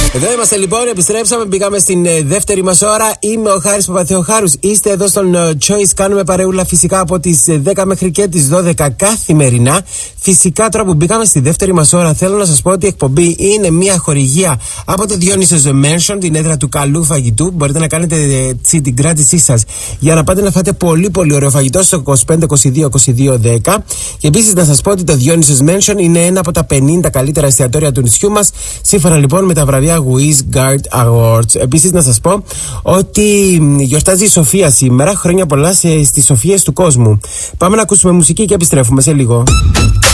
Εδώ είμαστε λοιπόν, επιστρέψαμε, μπήκαμε στην δεύτερη μας ώρα. Είμαι ο Χάρης Παπαθεοχάρους. Είστε εδώ στον Choice. Κάνουμε παρεούλα φυσικά από τις 10 μέχρι και τις 12 καθημερινά. Φυσικά τώρα που μπήκαμε στη δεύτερη μας ώρα, θέλω να σας πω ότι η εκπομπή είναι μια χορηγία από το Dionysos Mansion, την έδρα του καλού φαγητού. Μπορείτε να κάνετε την κράτησή σας για να πάτε να φάτε πολύ πολύ ωραίο φαγητό στο 25 22 22 10. Και επίσης να σας πω ότι το Dionysos Mansion είναι ένα από τα 50 καλύτερα εστιατόρια του νησιού μας, σύμφωνα λοιπόν με τα βραβεία Wiz Guard Awards. Επίσης να σας πω ότι γιορτάζει η Σοφία σήμερα. Χρόνια πολλά στις Σοφίες του κόσμου. Πάμε να ακούσουμε μουσική και επιστρέφουμε σε λίγο.